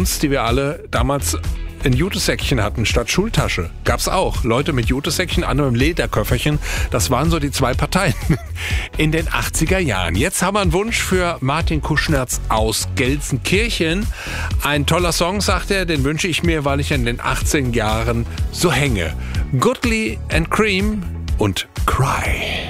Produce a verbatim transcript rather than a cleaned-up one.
uns, die wir alle damals ein Jutesäckchen hatten statt Schultasche. Gab's auch. Leute mit Jutesäckchen, andere im Lederköfferchen. Das waren so die zwei Parteien in den achtziger Jahren. Jetzt haben wir einen Wunsch für Martin Kuschnerz aus Gelsenkirchen. Ein toller Song, sagt er, den wünsche ich mir, weil ich in den achtziger Jahren so hänge. Goodly and Cream und Cry.